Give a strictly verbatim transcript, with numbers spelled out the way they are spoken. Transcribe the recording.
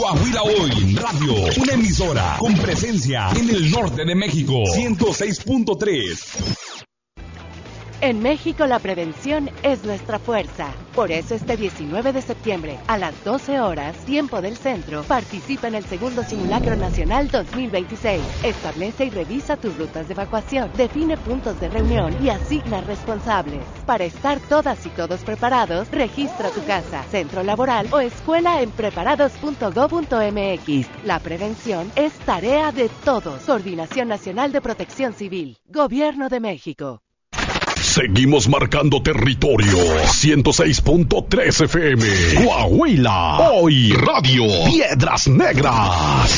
Coahuila Hoy Radio, una emisora con presencia en el norte de México, ciento seis punto tres. En México la prevención es nuestra fuerza. Por eso este diecinueve de septiembre, a las doce horas, tiempo del centro, participa en el segundo Simulacro Nacional dos mil veintiséis. Establece y revisa tus rutas de evacuación, define puntos de reunión y asigna responsables. Para estar todas y todos preparados, registra tu casa, centro laboral o escuela en preparados punto gob punto eme equis. La prevención es tarea de todos. Coordinación Nacional de Protección Civil. Gobierno de México. Seguimos marcando territorio. ciento seis punto tres F M. Coahuila. Hoy Radio. Piedras Negras.